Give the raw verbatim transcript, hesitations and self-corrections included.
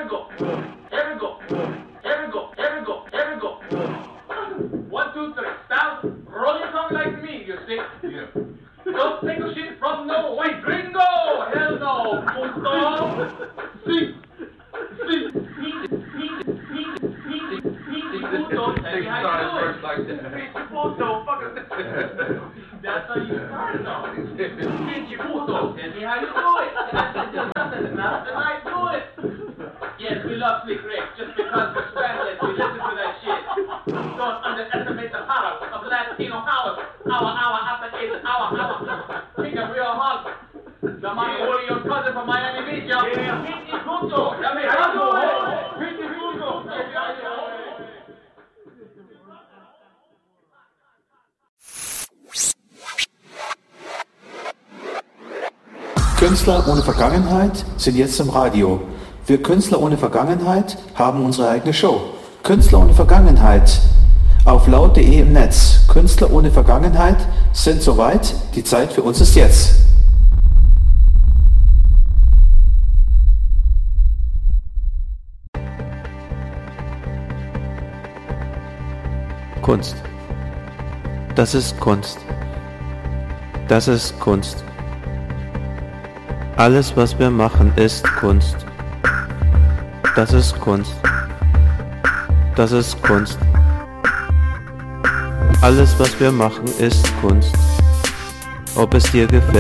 we go. Here we go. Here we go. Here we go. Here we go. One, two, three. Stop. Roll your tongue like me, you see? Yeah. Don't take a shit from no white gringo. Hell no. Punto. See. See. Easy. Easy. Easy. Easy. Easy. Punto. Tell me how you do it. Like that. Punto. Fuck it. That's how you start it off. Pinche puto. Tell me how you do it. That's just nothing. Nothing I do it. Yes, we love Slick Rick. Just because we're Spanish, we listen to that shit. Don't underestimate the power of Latino house. Hour, hour after eight, hour, hour. Think of real hard. The money holding your cousin from Miami Beach, y'all. Yeah. Pinche puto. Tell me how you do it. Pinche puto. Tell me how you do it. Künstler ohne Vergangenheit sind jetzt im Radio. Wir Künstler ohne Vergangenheit haben unsere eigene Show. Künstler ohne Vergangenheit auf laut punkt de im Netz. Künstler ohne Vergangenheit sind soweit. Die Zeit für uns ist jetzt. Kunst. Das ist Kunst. Das ist Kunst. Alles, was wir machen, ist Kunst. Das ist Kunst. Das ist Kunst. Alles, was wir machen, ist Kunst. Ob es dir gefällt.